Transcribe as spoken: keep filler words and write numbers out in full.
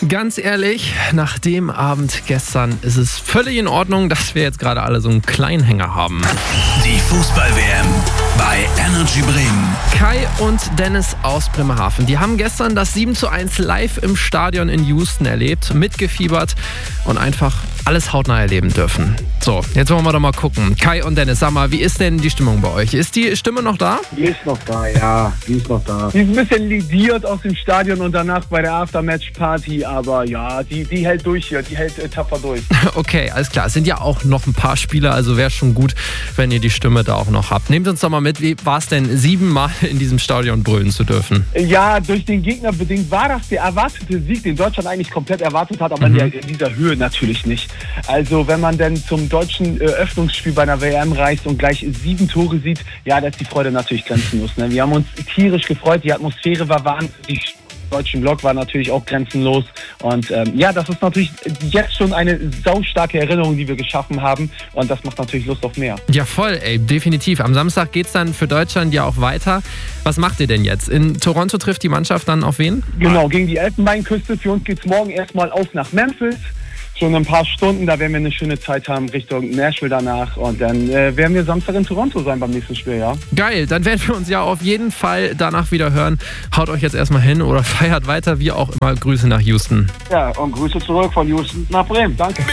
Ganz ehrlich, nach dem Abend gestern ist es völlig in Ordnung, dass wir jetzt gerade alle so einen Kleinhänger haben. Die Fußball-W M bei Energy Bremen. Kai und Dennis aus Bremerhaven, die haben gestern das sieben zu eins live im Stadion in Houston erlebt, mitgefiebert und einfach alles hautnah erleben dürfen. So, jetzt wollen wir doch mal gucken. Kai und Dennis, sag mal, wie ist denn die Stimmung bei euch? Ist die Stimme noch da? Die ist noch da, ja, die ist noch da. Die ist ein bisschen lidiert aus dem Stadion und danach bei der Aftermatch-Party, aber ja, die, die hält durch hier, die hält äh, tapfer durch. Okay, alles klar. Es sind ja auch noch ein paar Spieler, also wäre schon gut, wenn ihr die Stimme da auch noch habt. Nehmt uns doch mal mit, wie war es denn, siebenmal in diesem Stadion brüllen zu dürfen? Ja, durch den Gegner bedingt war das der erwartete Sieg, den Deutschland eigentlich komplett erwartet hat, aber Mhm. in, der, in dieser Höhe natürlich nicht. Also wenn man dann zum deutschen äh, Öffnungsspiel bei einer W M reist und gleich sieben Tore sieht, ja, da ist die Freude natürlich grenzenlos. Ne? Wir haben uns tierisch gefreut, die Atmosphäre war wahnsinnig. Der deutsche Block war natürlich auch grenzenlos und ähm, ja, das ist natürlich jetzt schon eine saustarke Erinnerung, die wir geschaffen haben und das macht natürlich Lust auf mehr. Ja, voll, ey, definitiv. Am Samstag geht's dann für Deutschland ja auch weiter. Was macht ihr denn jetzt? In Toronto trifft die Mannschaft dann auf wen? Genau, gegen die Elfenbeinküste. Für uns geht's morgen erstmal auf nach Memphis. Schon in ein paar Stunden, da werden wir eine schöne Zeit haben Richtung Nashville danach und dann äh, werden wir Samstag in Toronto sein beim nächsten Spiel, ja. Geil, dann werden wir uns ja auf jeden Fall danach wieder hören. Haut euch jetzt erstmal hin oder feiert weiter, wie auch immer. Grüße nach Houston. Ja, und Grüße zurück von Houston nach Bremen. Danke.